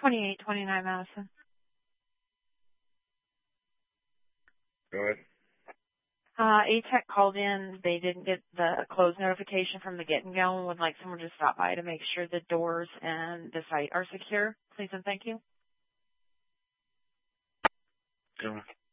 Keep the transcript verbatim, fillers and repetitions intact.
twenty-eight twenty-nine Madison. Go ahead. Uh, A-Tech called in. They didn't get the close notification from the Get and Go and would like someone to stop by to make sure the doors and the site are secure. Please and thank you. Go ahead.